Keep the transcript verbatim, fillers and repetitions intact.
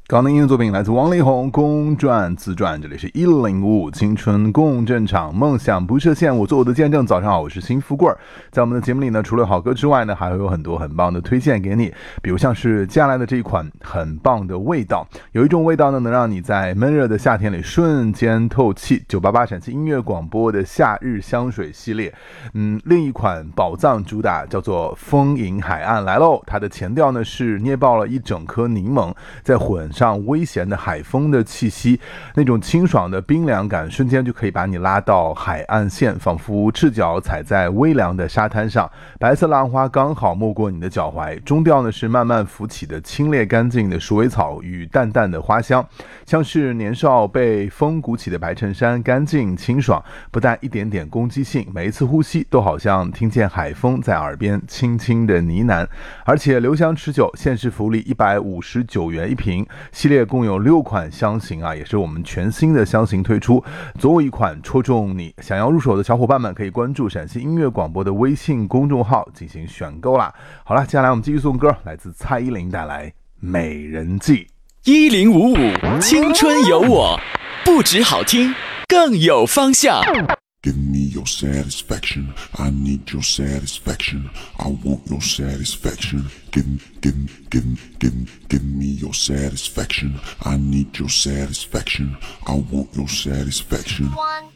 刚的音乐作品来自王力宏《公转自转》，这里是一零五五青春共振场，梦想不设限，我做我的见证。早上好，我是新富贵。在我们的节目里呢，除了好歌之外呢，还会有很多很棒的推荐给你，比如像是接下来的这一款很棒的味道，有一种味道呢，能让你在闷热的夏天里瞬间透气。九八八陕西音乐广播的夏日香水系列，嗯，另一款宝藏主打叫做风吟海岸来喽。它的前调呢是捏爆了一整颗柠檬，再混上微咸的海风的气息，那种清爽的冰凉感瞬间就可以把你拉到海岸线，仿佛赤脚踩在微凉的沙滩上，白色浪花刚好没过你的脚踝。中调呢是慢慢浮起的清冽干净的鼠尾草与淡淡的花香，像是年少被风鼓起的白衬衫，干净清爽，不带一点点攻击性，每一次呼吸都好像听见海风在耳边轻轻的呢喃。而且留香持久，限时福利一百五十九元一瓶，系列共有六款香型啊，也是我们全新的香型推出，总有一款戳中你。想要入手的小伙伴们可以关注陕西音乐广播的微信公众号进行选购啦。好了，接下来我们继续送歌，来自蔡依林带来《美人计》。 一零五五青春有我，不只好听，更有方向。 Give me your satisfaction. I need your satisfaction. I want your satisfaction. Give, give, give, give, give me your satisfaction. I need your satisfaction. I want your satisfaction. One.